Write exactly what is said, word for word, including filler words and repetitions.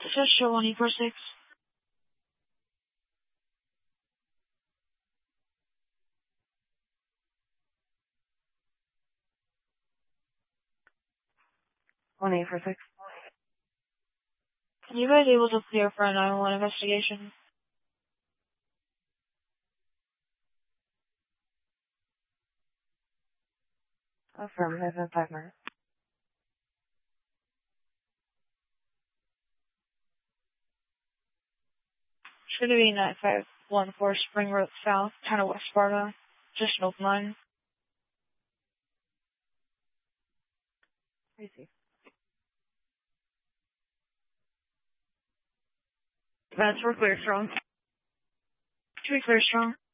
Just show one E four six. One E four six. Are you guys able to clear for a nine one one investigation? Affirmative in five minutes. Should be nine five one four Spring Road South, kind of West Sparta. Just an open line. I see. That's we're clear strong. To be clear strong.